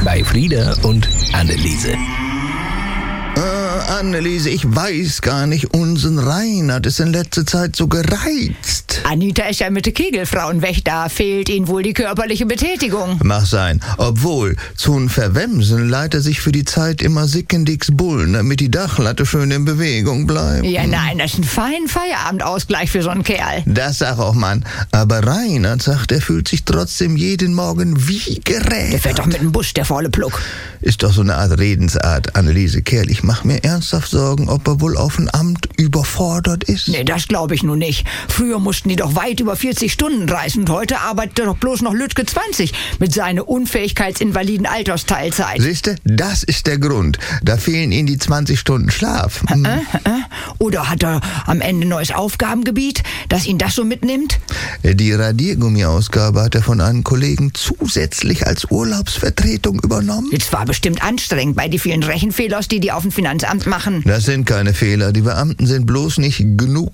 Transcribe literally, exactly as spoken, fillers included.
bei Frieda und Anneliese. Äh, Anneliese, ich weiß gar nicht, unseren Reinhard ist in letzter Zeit so gereizt. Anita ist ja mit der Kegelfrauenwächter, fehlt ihnen wohl die körperliche Betätigung. Mag sein, obwohl, zum Verwemsen leiht er sich für die Zeit immer Sickendicks Bullen, damit die Dachlatte schön in Bewegung bleibt. Ja, nein, das ist ein feiner Feierabendausgleich für so einen Kerl. Das sag auch Mann. Aber Reinhard sagt, er fühlt sich trotzdem jeden Morgen wie gerädert. Der fährt doch mit dem Bus, der faule Pluck. Ist doch so eine Art Redensart, Anneliese Kerl. Ich mach mir ernsthaft Sorgen, ob er wohl auf dem Amt überfordert ist. Nee, das glaube ich nun nicht. Früher mussten die doch weit über vierzig Stunden reisen und heute arbeitet er doch bloß noch Lütke zwanzig mit seiner unfähigkeitsinvaliden Altersteilzeit. Siehste, das ist der Grund. Da fehlen ihm die zwanzig Stunden Schlaf. Hm. Äh, äh, oder hat er am Ende ein neues Aufgabengebiet, das ihn das so mitnimmt? Die Radiergummi-Ausgabe hat er von einem Kollegen zusätzlich als Urlaubsvertretung übernommen. Jetzt war bestimmt anstrengend bei die vielen Rechenfehlers, die die auf dem Finanzamt machen. Das sind keine Fehler. Die Beamten sind bloß nicht genug